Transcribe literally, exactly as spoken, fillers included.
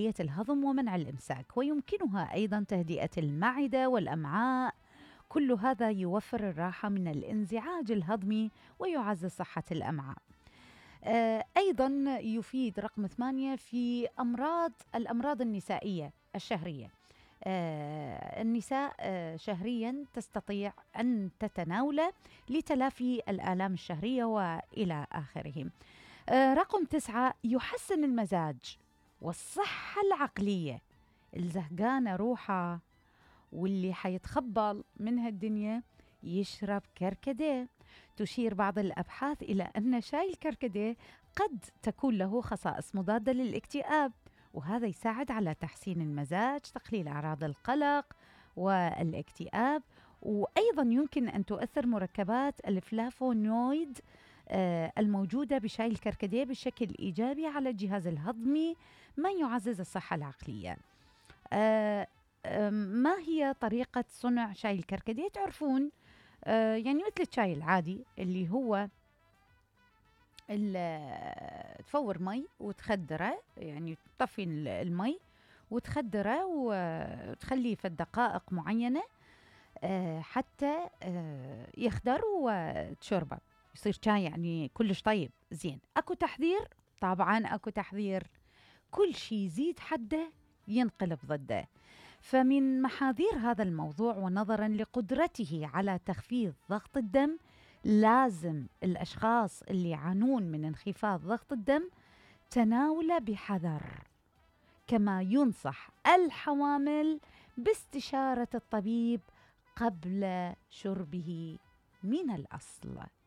عملية الهضم ومنع الإمساك، ويمكنها أيضا تهدئة المعدة والأمعاء. كل هذا يوفر الراحة من الانزعاج الهضمي ويعزز صحة الأمعاء. آه، أيضا يفيد رقم ثمانية في أمراض الأمراض النسائية الشهرية. آه، النساء آه، شهريا تستطيع أن تتناوله لتلافي الآلام الشهرية وإلى آخره. آه، رقم تسعة يحسن المزاج والصحة العقلية. الزهقانة روحة واللي حيتخبل من هالدنيا يشرب كركديه. تشير بعض الأبحاث إلى أن شاي الكركديه قد تكون له خصائص مضادة للاكتئاب، وهذا يساعد على تحسين المزاج، تقليل أعراض القلق والاكتئاب. وأيضا يمكن أن تؤثر مركبات الفلافونويد آه، الموجودة بشاي الكركديه بشكل إيجابي على الجهاز الهضمي، ما يعزز الصحة العقلية. آه، آه، ما هي طريقة صنع شاي الكركديه؟ تعرفون آه، يعني مثل الشاي العادي اللي هو ال- تفور مي وتخدره، يعني تطفي ال- المي وتخدره وتخليه في دقائق معينة آه، حتى آه، يخضر وتشربه، يصير شاي يعني كلش طيب زين. اكو تحذير؟ طبعا اكو تحذير. كل شيء يزيد حده ينقلب ضده. فمن محاذير هذا الموضوع ونظرا لقدرته على تخفيض ضغط الدم، لازم الأشخاص اللي يعانون من انخفاض ضغط الدم تناوله بحذر. كما ينصح الحوامل باستشارة الطبيب قبل شربه من الأصل.